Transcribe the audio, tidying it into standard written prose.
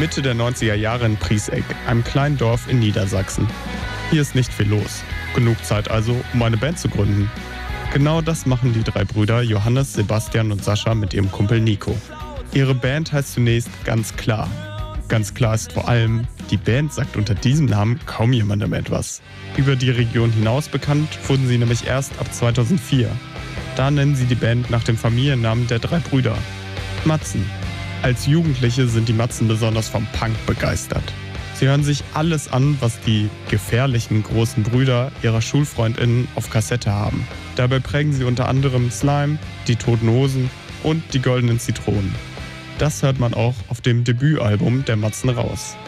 Mitte der 90er Jahre in Prieseck, einem kleinen Dorf in Niedersachsen. Hier ist nicht viel los. Genug Zeit also, um eine Band zu gründen. Genau das machen die 3 Brüder Johannes, Sebastian und Sascha mit ihrem Kumpel Nico. Ihre Band heißt zunächst Ganz klar. Ganz klar ist vor allem, die Band sagt unter diesem Namen kaum jemandem etwas. Über die Region hinaus bekannt wurden sie nämlich erst ab 2004. Da nennen sie die Band nach dem Familiennamen der 3 Brüder: Matzen. Als Jugendliche sind die Matzen besonders vom Punk begeistert. Sie hören sich alles an, was die gefährlichen großen Brüder ihrer SchulfreundInnen auf Kassette haben. Dabei prägen sie unter anderem Slime, die Toten Hosen und die Goldenen Zitronen. Das hört man auch auf dem Debütalbum der Matzen raus.